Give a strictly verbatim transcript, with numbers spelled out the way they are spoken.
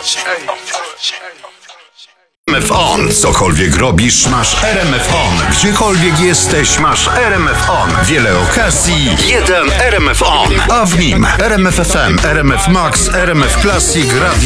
R M F On. Cokolwiek robisz, masz R M F On. Gdziekolwiek jesteś, masz R M F On. Wiele okazji, jeden R M F On. A w nim R M F F M, R M F Max, R M F Classic, Radio